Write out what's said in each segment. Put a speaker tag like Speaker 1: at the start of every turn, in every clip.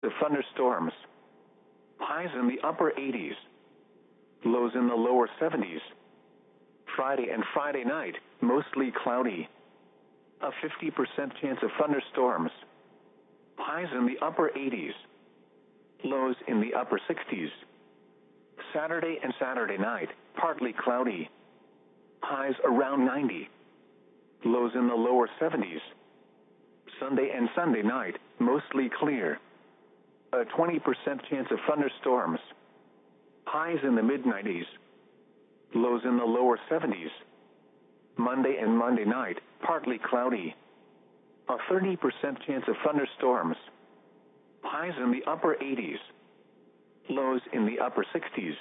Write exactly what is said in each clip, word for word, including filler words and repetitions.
Speaker 1: of thunderstorms. Highs in the upper eighties. Lows in the lower seventies. Friday and Friday night, mostly cloudy. A fifty percent chance of thunderstorms. Highs in the upper eighties. Lows in the upper sixties. Saturday and Saturday night, partly cloudy. Highs around ninety. Lows in the lower seventies. Sunday and Sunday night, mostly clear. A twenty percent chance of thunderstorms. Highs in the mid nineties. Lows in the lower seventies. Monday and Monday night, partly cloudy. A thirty percent chance of thunderstorms. Highs in the upper eighties. Lows in the upper sixties.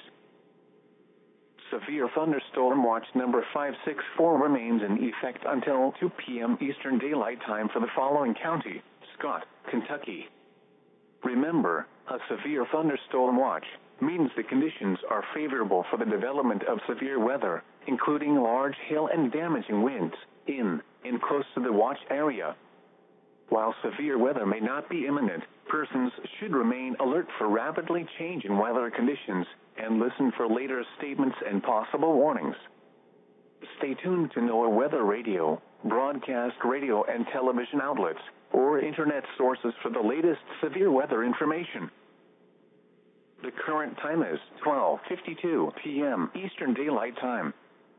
Speaker 1: Severe thunderstorm watch number five six four remains in effect until two p m Eastern Daylight Time for the following county: Scott, Kentucky. Remember, a severe thunderstorm watch means the conditions are favorable for the development of severe weather, including large hail and damaging winds, in and close to the watch area. While severe weather may not be imminent, persons should remain alert for rapidly changing weather conditions and listen for later statements and possible warnings. Stay tuned to NOAA Weather Radio, broadcast radio and television outlets, or internet sources for the latest severe weather information. The current time is twelve fifty-two p m Eastern Daylight Time.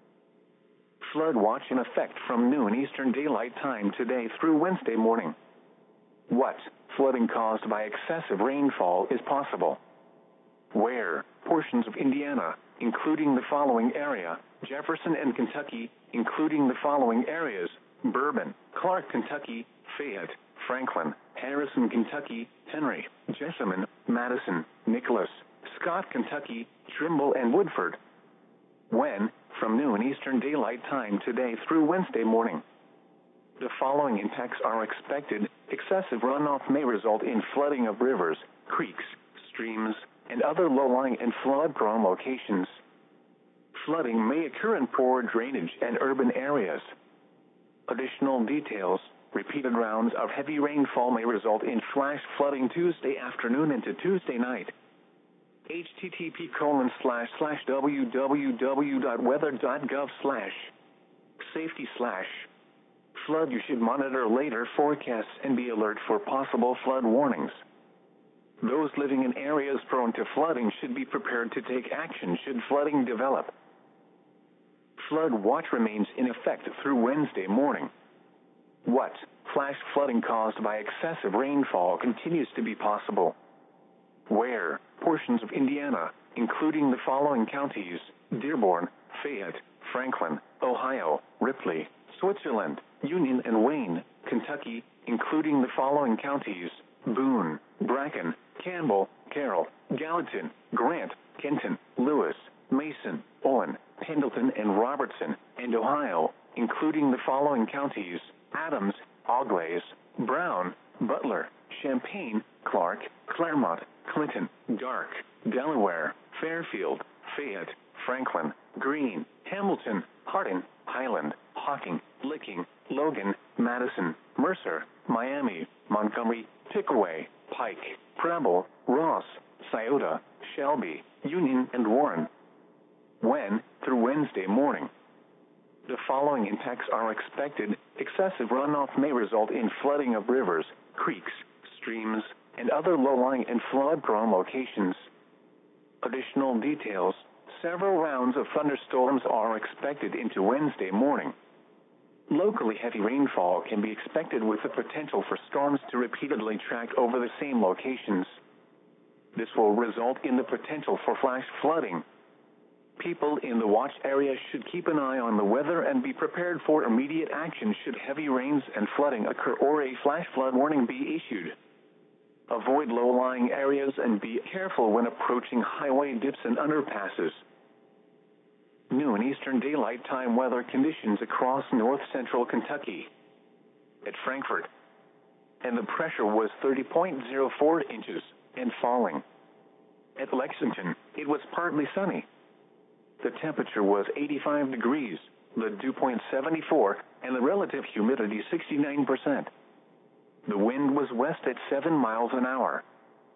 Speaker 1: Flood watch in effect from noon Eastern Daylight Time today through Wednesday morning. What flooding caused by excessive rainfall is possible? Where portions of Indiana, including the following area: Jefferson and Kentucky, including the following areas: Bourbon, Clark, Kentucky, Fayette, Franklin, Harrison, Kentucky, Henry, Jessamine, Madison, Nicholas, Scott, Kentucky, Trimble, and Woodford. When? From noon Eastern Daylight Time today through Wednesday morning. The following impacts are expected. Excessive runoff may result in flooding of rivers, creeks, streams, and other low-lying and flood-prone locations. Flooding may occur in poor drainage and urban areas. Additional details: repeated rounds of heavy rainfall may result in flash flooding Tuesday afternoon into Tuesday night. H T T P colon slash slash www dot weather dot gov slash safety slash flood. You should monitor later forecasts and be alert for possible flood warnings. Those living in areas prone to flooding should be prepared to take action should flooding develop. Flood watch remains in effect through Wednesday morning. What flash flooding caused by excessive rainfall continues to be possible? Where portions of Indiana, including the following counties: Dearborn, Fayette, Franklin, Ohio, Ripley, Switzerland, Union, and Wayne, Kentucky, including the following counties: Boone, Bracken, Campbell, Carroll, Gallatin, Grant, Kenton, Lewis, Mason, Owen, Pendleton, and Robertson, and Ohio, including the following counties: Adams, Auglaize, Brown, Butler, Champaign, Clark, Claremont, Clinton, Dark, Delaware, Fairfield, Fayette, Franklin, Greene, Hamilton, Hardin, Highland, Hocking, Licking, Logan, Madison, Mercer, Miami, Montgomery, Pickaway, Pike, Preble, Ross, Scioto, Shelby, Union, and Warren. When? Through Wednesday morning. The following impacts are expected. Excessive runoff may result in flooding of rivers, creeks, streams, and other low-lying and flood-prone locations. Additional details: several rounds of thunderstorms are expected into Wednesday morning. Locally heavy rainfall can be expected with the potential for storms to repeatedly track over the same locations. This will result in the potential for flash flooding. People in the watch area should keep an eye on the weather and be prepared for immediate action should heavy rains and flooding occur or a flash flood warning be issued. Avoid low-lying areas and be careful when approaching highway dips and underpasses. Noon Eastern Daylight Time weather conditions across north-central Kentucky. At Frankfort, and the pressure was thirty point zero four inches and falling. At Lexington, it was partly sunny. The temperature was eighty-five degrees, the dew point seventy-four, and the relative humidity sixty-nine percent. The wind was west at seven miles an hour.